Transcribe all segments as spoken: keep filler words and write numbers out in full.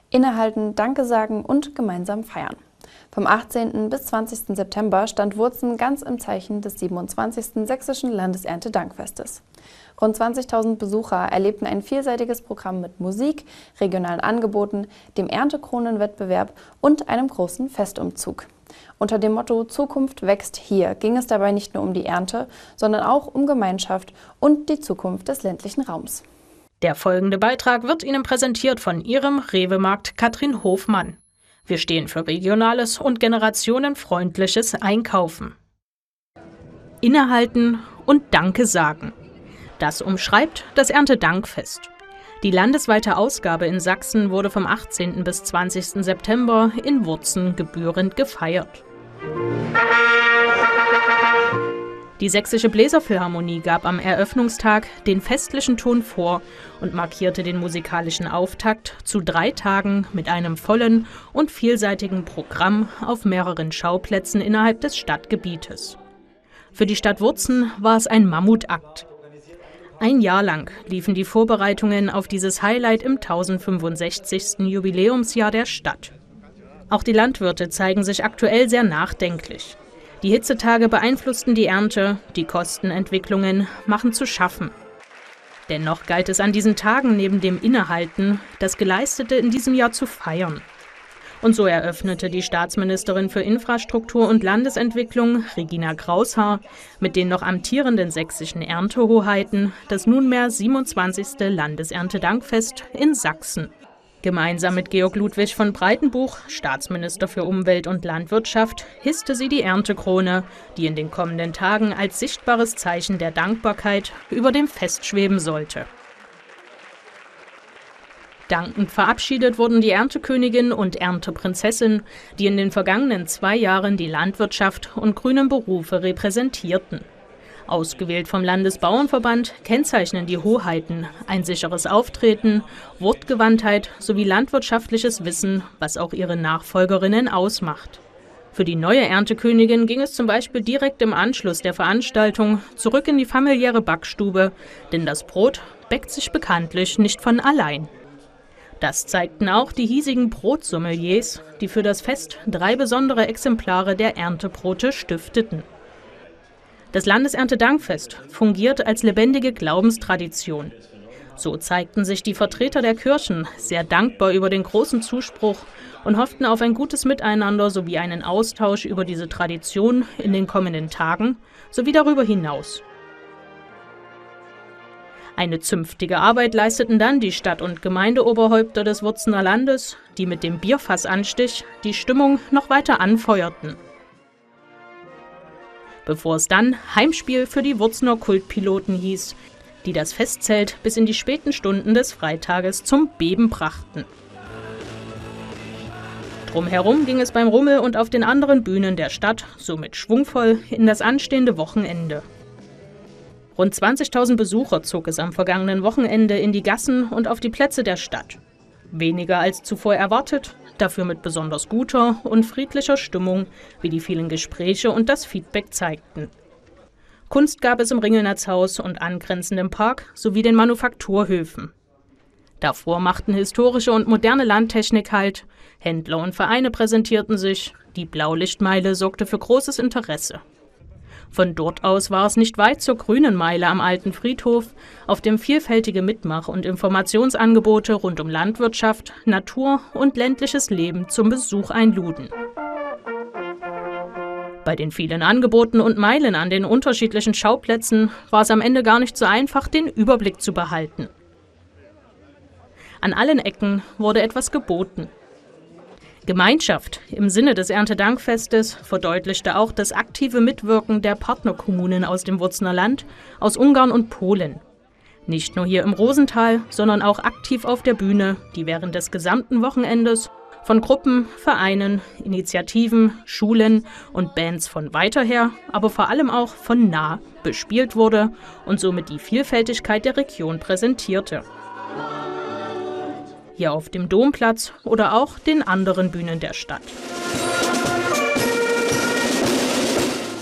Innehalten, Danke sagen und gemeinsam feiern. Vom achtzehnten bis zwanzigsten September stand Wurzen ganz im Zeichen des siebenundzwanzigsten Sächsischen Landeserntedankfestes. Rund zwanzigtausend Besucher erlebten ein vielseitiges Programm mit Musik, regionalen Angeboten, dem Erntekronenwettbewerb und einem großen Festumzug. Unter dem Motto Zukunft wächst hier ging es dabei nicht nur um die Ernte, sondern auch um Gemeinschaft und die Zukunft des ländlichen Raums. Der folgende Beitrag wird Ihnen präsentiert von Ihrem Rewe-Markt Katrin Hofmann. Wir stehen für regionales und generationenfreundliches Einkaufen. Innehalten und Danke sagen. Das umschreibt das Erntedankfest. Die landesweite Ausgabe in Sachsen wurde vom achtzehnten bis zwanzigsten September in Wurzen gebührend gefeiert. Die Sächsische Bläserphilharmonie gab am Eröffnungstag den festlichen Ton vor und markierte den musikalischen Auftakt zu drei Tagen mit einem vollen und vielseitigen Programm auf mehreren Schauplätzen innerhalb des Stadtgebietes. Für die Stadt Wurzen war es ein Mammutakt. Ein Jahr lang liefen die Vorbereitungen auf dieses Highlight im tausendfünfundsechzigsten Jubiläumsjahr der Stadt. Auch die Landwirte zeigen sich aktuell sehr nachdenklich. Die Hitzetage beeinflussten die Ernte, die Kostenentwicklungen machen zu schaffen. Dennoch galt es an diesen Tagen neben dem Innehalten, das Geleistete in diesem Jahr zu feiern. Und so eröffnete die Staatsministerin für Infrastruktur und Landesentwicklung, Regina Graushaar, mit den noch amtierenden sächsischen Erntehoheiten das nunmehr siebenundzwanzigste Landeserntedankfest in Sachsen. Gemeinsam mit Georg Ludwig von Breitenbuch, Staatsminister für Umwelt und Landwirtschaft, hisste sie die Erntekrone, die in den kommenden Tagen als sichtbares Zeichen der Dankbarkeit über dem Fest schweben sollte. Dankend verabschiedet wurden die Erntekönigin und Ernteprinzessin, die in den vergangenen zwei Jahren die Landwirtschaft und grünen Berufe repräsentierten. Ausgewählt vom Landesbauernverband kennzeichnen die Hoheiten ein sicheres Auftreten, Wortgewandtheit sowie landwirtschaftliches Wissen, was auch ihre Nachfolgerinnen ausmacht. Für die neue Erntekönigin ging es zum Beispiel direkt im Anschluss der Veranstaltung zurück in die familiäre Backstube, denn das Brot bäckt sich bekanntlich nicht von allein. Das zeigten auch die hiesigen Brotsommeliers, die für das Fest drei besondere Exemplare der Erntebrote stifteten. Das Landeserntedankfest fungiert als lebendige Glaubenstradition. So zeigten sich die Vertreter der Kirchen sehr dankbar über den großen Zuspruch und hofften auf ein gutes Miteinander sowie einen Austausch über diese Tradition in den kommenden Tagen sowie darüber hinaus. Eine zünftige Arbeit leisteten dann die Stadt- und Gemeindeoberhäupter des Wurzener Landes, die mit dem Bierfassanstich die Stimmung noch weiter anfeuerten. Bevor es dann Heimspiel für die Wurzener Kultpiloten hieß, die das Festzelt bis in die späten Stunden des Freitages zum Beben brachten. Drumherum ging es beim Rummel und auf den anderen Bühnen der Stadt somit schwungvoll in das anstehende Wochenende. Rund zwanzigtausend Besucher zog es am vergangenen Wochenende in die Gassen und auf die Plätze der Stadt. Weniger als zuvor erwartet, dafür mit besonders guter und friedlicher Stimmung, wie die vielen Gespräche und das Feedback zeigten. Kunst gab es im Ringelnatzhaus und angrenzendem Park sowie den Manufakturhöfen. Davor machten historische und moderne Landtechnik Halt, Händler und Vereine präsentierten sich, die Blaulichtmeile sorgte für großes Interesse. Von dort aus war es nicht weit zur Grünen Meile am Alten Friedhof, auf dem vielfältige Mitmach- und Informationsangebote rund um Landwirtschaft, Natur und ländliches Leben zum Besuch einluden. Bei den vielen Angeboten und Meilen an den unterschiedlichen Schauplätzen war es am Ende gar nicht so einfach, den Überblick zu behalten. An allen Ecken wurde etwas geboten. Gemeinschaft im Sinne des Erntedankfestes verdeutlichte auch das aktive Mitwirken der Partnerkommunen aus dem Wurzener Land, aus Ungarn und Polen. Nicht nur hier im Rosental, sondern auch aktiv auf der Bühne, die während des gesamten Wochenendes von Gruppen, Vereinen, Initiativen, Schulen und Bands von weiter her, aber vor allem auch von nah bespielt wurde und somit die Vielfältigkeit der Region präsentierte. Hier auf dem Domplatz oder auch den anderen Bühnen der Stadt.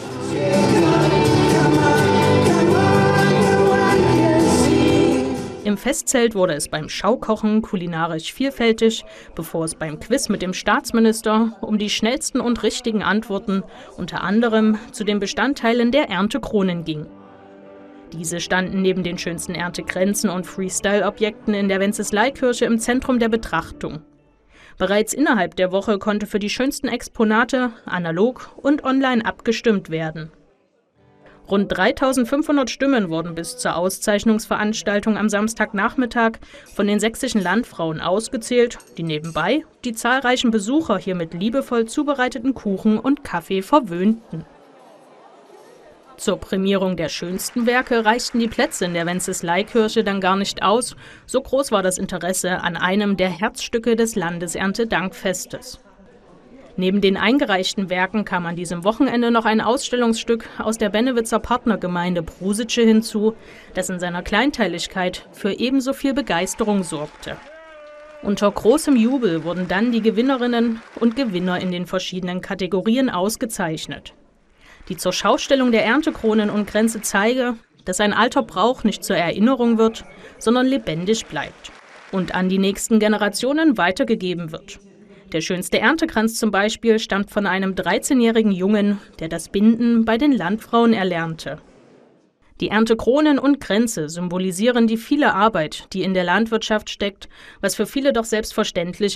Im Im Festzelt wurde es beim Schaukochen kulinarisch vielfältig, bevor es beim Quiz mit dem Staatsminister um die schnellsten und richtigen Antworten unter anderem zu den Bestandteilen der Erntekronen ging. Diese standen neben den schönsten Erntekränzen und Freestyle-Objekten in der Wenceslaikirche im Zentrum der Betrachtung. Bereits innerhalb der Woche konnte für die schönsten Exponate analog und online abgestimmt werden. Rund dreitausendfünfhundert Stimmen wurden bis zur Auszeichnungsveranstaltung am Samstagnachmittag von den sächsischen Landfrauen ausgezählt, die nebenbei die zahlreichen Besucher hier mit liebevoll zubereiteten Kuchen und Kaffee verwöhnten. Zur Prämierung der schönsten Werke reichten die Plätze in der Wenceslaikirche dann gar nicht aus, so groß war das Interesse an einem der Herzstücke des Landeserntedankfestes. Neben den eingereichten Werken kam an diesem Wochenende noch ein Ausstellungsstück aus der Bennewitzer Partnergemeinde Brusitsche hinzu, das in seiner Kleinteiligkeit für ebenso viel Begeisterung sorgte. Unter großem Jubel wurden dann die Gewinnerinnen und Gewinner in den verschiedenen Kategorien ausgezeichnet. Die Zurschaustellung der Erntekronen und Kränze zeige, dass ein alter Brauch nicht zur Erinnerung wird, sondern lebendig bleibt und an die nächsten Generationen weitergegeben wird. Der schönste Erntekranz zum Beispiel stammt von einem dreizehnjährigen Jungen, der das Binden bei den Landfrauen erlernte. Die Erntekronen und Kränze symbolisieren die viele Arbeit, die in der Landwirtschaft steckt, was für viele doch selbstverständlich